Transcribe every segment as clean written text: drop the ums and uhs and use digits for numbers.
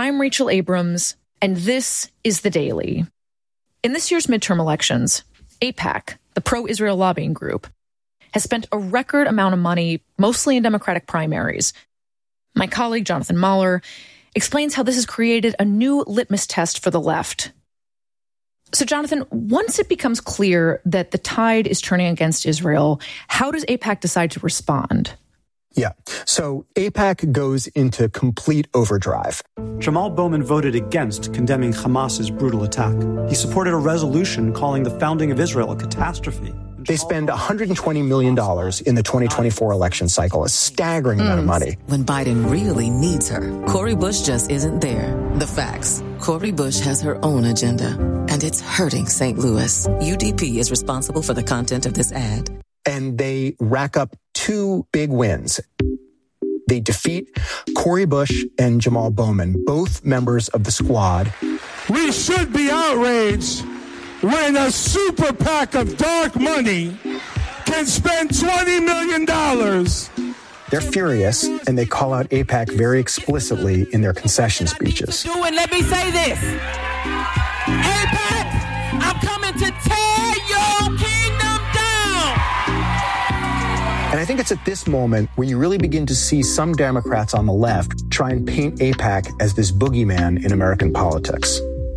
I'm Rachel Abrams, and this is The Daily. In this year's midterm elections, AIPAC, the pro-Israel lobbying group, has spent a record amount of money, mostly in Democratic primaries. My colleague, Jonathan Mahler, explains how this has created a new litmus test for the left. So, Jonathan, once it becomes clear that the tide is turning against Israel, how does AIPAC decide to respond? Yeah. So AIPAC goes into complete overdrive. Jamal Bowman voted against condemning Hamas's brutal attack. He supported a resolution calling the founding of Israel a catastrophe. They spend $120 million in the 2024 election cycle, a staggering amount of money. When Biden really needs her, Cori Bush just isn't there. The facts. Cori Bush has her own agenda, and it's hurting St. Louis. UDP is responsible for the content of this ad. And they rack up two big wins. They defeat Cori Bush and Jamal Bowman, both members of the Squad. We should be outraged when a super PAC of dark money can spend $20 million. They're furious, and they call out AIPAC very explicitly in their concession speeches. Let me say this. AIPAC, I'm coming to tear your kingdom down. And I think it's at this moment where you really begin to see some Democrats on the left try and paint AIPAC as this boogeyman in American politics.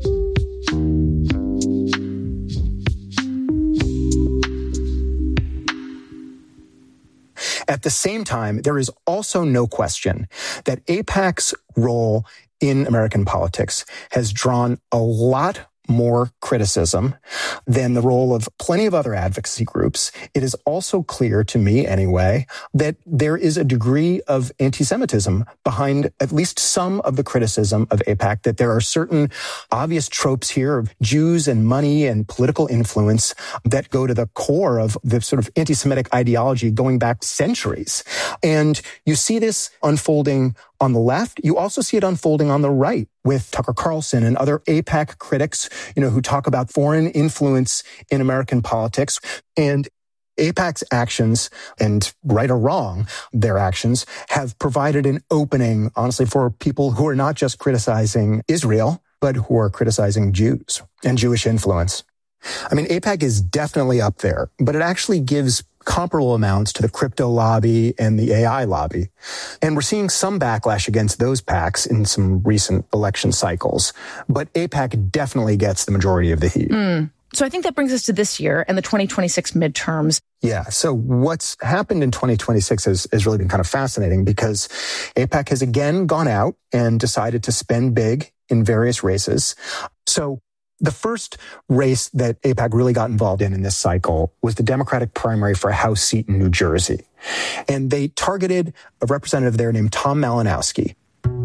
At the same time, there is also no question that AIPAC's role in American politics has drawn a lot more criticism than the role of plenty of other advocacy groups. It is also clear to me anyway that there is a degree of anti-Semitism behind at least some of the criticism of AIPAC, that there are certain obvious tropes here of Jews and money and political influence that go to the core of the sort of anti-Semitic ideology going back centuries. And you see this unfolding on the left. You also see it unfolding on the right with Tucker Carlson and other AIPAC critics, who talk about foreign influence in American politics. And AIPAC's actions, and right or wrong, their actions, have provided an opening, honestly, for people who are not just criticizing Israel, but who are criticizing Jews and Jewish influence. I mean, AIPAC is definitely up there, but it actually gives comparable amounts to the crypto lobby and the AI lobby. And we're seeing some backlash against those PACs in some recent election cycles. But AIPAC definitely gets the majority of the heat. So I think that brings us to this year and the 2026 midterms. Yeah. So what's happened in 2026 has really been kind of fascinating, because AIPAC has again gone out and decided to spend big in various races. So the first race that AIPAC really got involved in this cycle was the Democratic primary for a House seat in New Jersey. And they targeted a representative there named Tom Malinowski.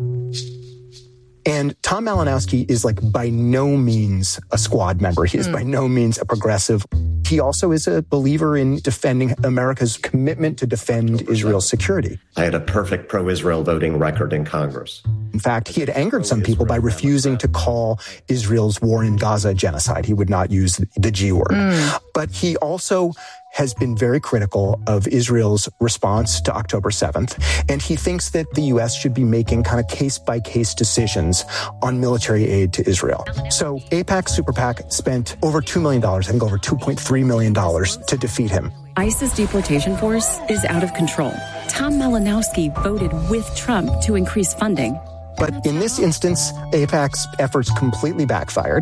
And Tom Malinowski is by no means a Squad member. He is by no means a progressive. He also is a believer in defending America's commitment to defend Israel's security. I had a perfect pro-Israel voting record in Congress. In fact, he had angered some people by refusing to call Israel's war in Gaza genocide. He would not use the G word. But he also has been very critical of Israel's response to October 7th. And he thinks that the U.S. should be making kind of case-by-case decisions on military aid to Israel. So AIPAC Super PAC spent over $2 million, I think over $2.3 million to defeat him. ISIS deportation force is out of control. Tom Malinowski voted with Trump to increase funding. But in this instance, AIPAC's efforts completely backfired.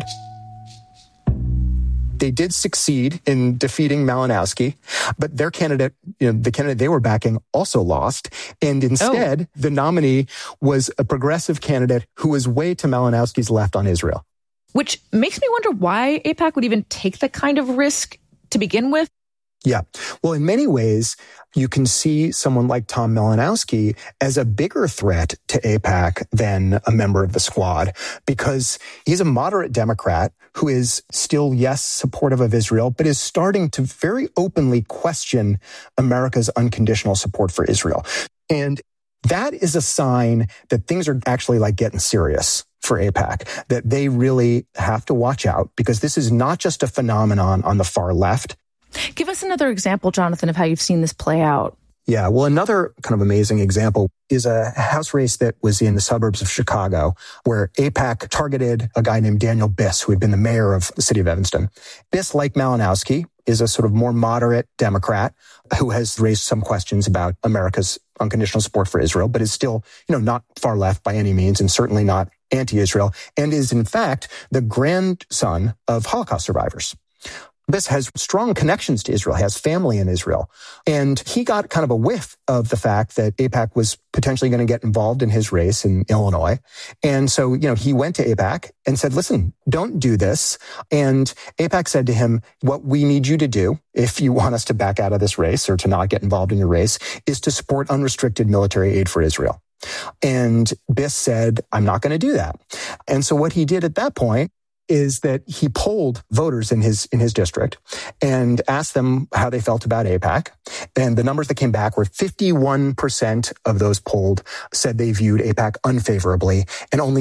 They did succeed in defeating Malinowski, but their candidate, the candidate they were backing, also lost. And instead, the nominee was a progressive candidate who was way to Malinowski's left on Israel. Which makes me wonder why AIPAC would even take that kind of risk to begin with. Yeah. Well, in many ways, you can see someone like Tom Malinowski as a bigger threat to AIPAC than a member of the Squad, because he's a moderate Democrat who is still, yes, supportive of Israel, but is starting to very openly question America's unconditional support for Israel. And that is a sign that things are actually getting serious for AIPAC, that they really have to watch out, because this is not just a phenomenon on the far left. Give us another example, Jonathan, of how you've seen this play out. Yeah, well, another kind of amazing example is a House race that was in the suburbs of Chicago, where AIPAC targeted a guy named Daniel Biss, who had been the mayor of the city of Evanston. Biss, like Malinowski, is a sort of more moderate Democrat who has raised some questions about America's unconditional support for Israel, but is still, not far left by any means, and certainly not anti-Israel, and is in fact the grandson of Holocaust survivors. Biss has strong connections to Israel. He has family in Israel. And he got kind of a whiff of the fact that AIPAC was potentially going to get involved in his race in Illinois. And so, he went to AIPAC and said, listen, don't do this. And AIPAC said to him, what we need you to do, if you want us to back out of this race or to not get involved in your race, is to support unrestricted military aid for Israel. And Biss said, I'm not going to do that. And so what he did at that point is that he polled voters in his district and asked them how they felt about AIPAC. And the numbers that came back were 51% of those polled said they viewed AIPAC unfavorably, and only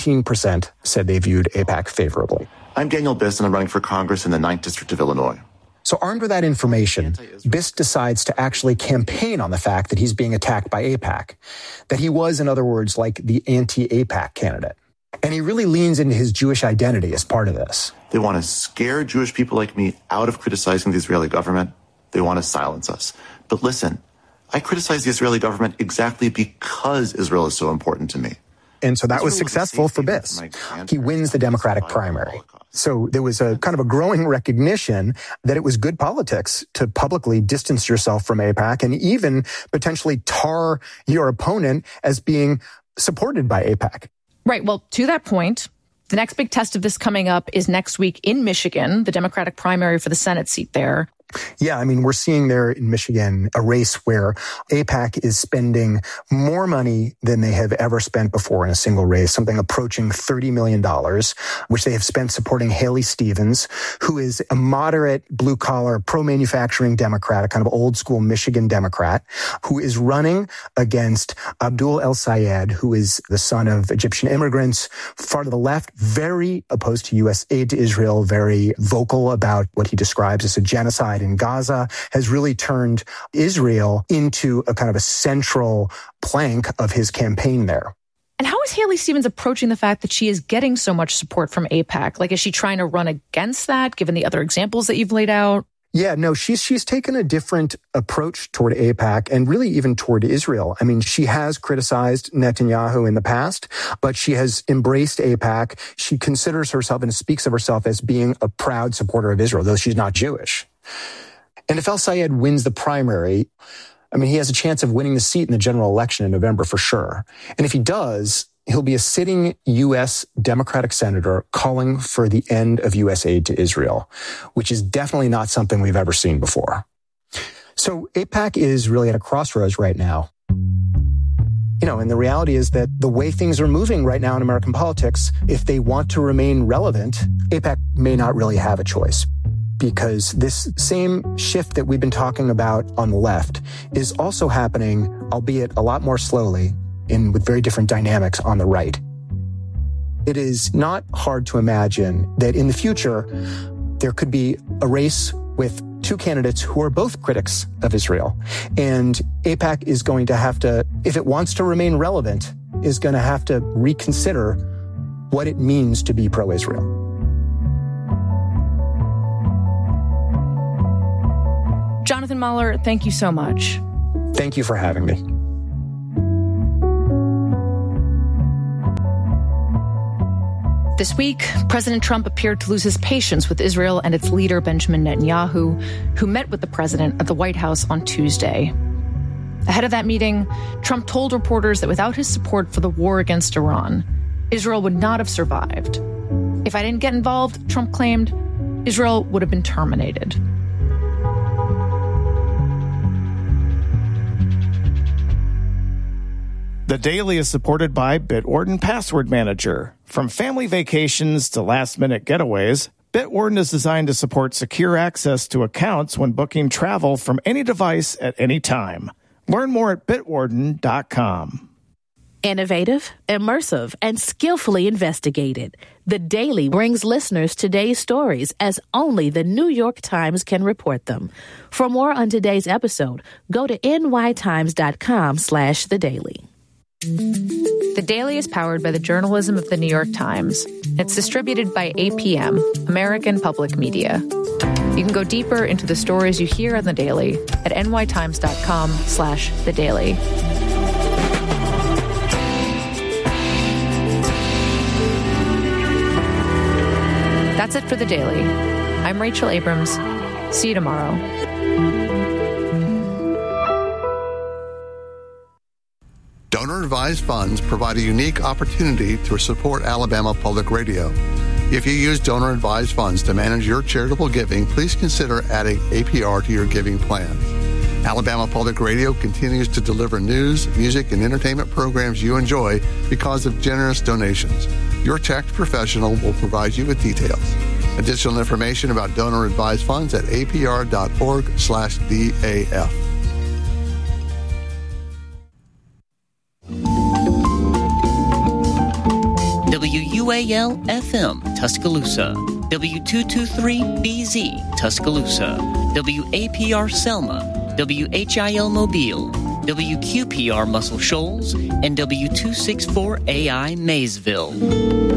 17% said they viewed AIPAC favorably. I'm Daniel Biss, and I'm running for Congress in the 9th District of Illinois. So armed with that information, Biss decides to actually campaign on the fact that he's being attacked by AIPAC, that he was, in other words, like the anti-AIPAC candidate. And he really leans into his Jewish identity as part of this. They want to scare Jewish people like me out of criticizing the Israeli government. They want to silence us. But listen, I criticize the Israeli government exactly because Israel is so important to me. And so that was successful for Biss. He wins the Democratic primary. So there was a kind of a growing recognition that it was good politics to publicly distance yourself from AIPAC and even potentially tar your opponent as being supported by AIPAC. Right. Well, to that point, the next big test of this coming up is next week in Michigan, the Democratic primary for the Senate seat there. Yeah, I mean, we're seeing there in Michigan a race where AIPAC is spending more money than they have ever spent before in a single race, something approaching $30 million, which they have spent supporting Haley Stevens, who is a moderate, blue-collar, pro-manufacturing Democrat, a kind of old-school Michigan Democrat, who is running against Abdul El Sayed, who is the son of Egyptian immigrants, far to the left, very opposed to U.S. aid to Israel, very vocal about what he describes as a genocide in Gaza, has really turned Israel into a kind of a central plank of his campaign there. And how is Haley Stevens approaching the fact that she is getting so much support from AIPAC? Like, is she trying to run against that, given the other examples that you've laid out? Yeah, no, she's taken a different approach toward AIPAC and really even toward Israel. I mean, she has criticized Netanyahu in the past, but she has embraced AIPAC. She considers herself and speaks of herself as being a proud supporter of Israel, though she's not Jewish. And if El Sayed wins the primary, I mean, he has a chance of winning the seat in the general election in November for sure. And if he does, he'll be a sitting U.S. Democratic senator calling for the end of U.S. aid to Israel, which is definitely not something we've ever seen before. So AIPAC is really at a crossroads right now. And the reality is that the way things are moving right now in American politics, if they want to remain relevant, AIPAC may not really have a choice. Because this same shift that we've been talking about on the left is also happening, albeit a lot more slowly, and with very different dynamics on the right. It is not hard to imagine that in the future, there could be a race with two candidates who are both critics of Israel. And AIPAC is going to have to, if it wants to remain relevant, is going to have to reconsider what it means to be pro-Israel. Jonathan Mahler, thank you so much. Thank you for having me. This week, President Trump appeared to lose his patience with Israel and its leader, Benjamin Netanyahu, who met with the president at the White House on Tuesday. Ahead of that meeting, Trump told reporters that without his support for the war against Iran, Israel would not have survived. If I didn't get involved, Trump claimed, Israel would have been terminated. The Daily is supported by Bitwarden Password Manager. From family vacations to last-minute getaways, Bitwarden is designed to support secure access to accounts when booking travel from any device at any time. Learn more at bitwarden.com. Innovative, immersive, and skillfully investigated. The Daily brings listeners today's stories as only the New York Times can report them. For more on today's episode, go to nytimes.com/The Daily. The Daily is powered by the journalism of the New York Times. It's distributed by APM, American Public Media. You can go deeper into the stories you hear on The Daily at nytimes.com/The Daily. That's it for The Daily. I'm Rachel Abrams. See you tomorrow. Donor-advised funds provide a unique opportunity to support Alabama Public Radio. If you use donor-advised funds to manage your charitable giving, please consider adding APR to your giving plans. Alabama Public Radio continues to deliver news, music, and entertainment programs you enjoy because of generous donations. Your tax professional will provide you with details. Additional information about donor-advised funds at apr.org/DAF. WUAL-FM, Tuscaloosa. W223BZ, Tuscaloosa. WAPR Selma. WHIL Mobile. WQPR Muscle Shoals. And W264AI Maysville.